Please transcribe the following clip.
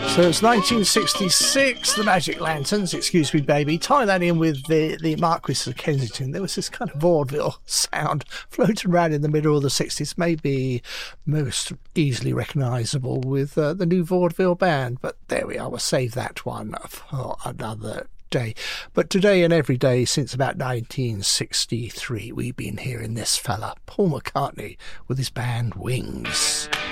So it's 1966, the Magic Lanterns, Excuse Me Baby. Tie that in with the Marquis of Kensington. There was this kind of vaudeville sound floating around in the middle of the 60s, maybe most easily recognisable with the new vaudeville band. But there we are, we'll save that one for another day. But today and every day since about 1963, we've been hearing this fella, Paul McCartney, with his band Wings.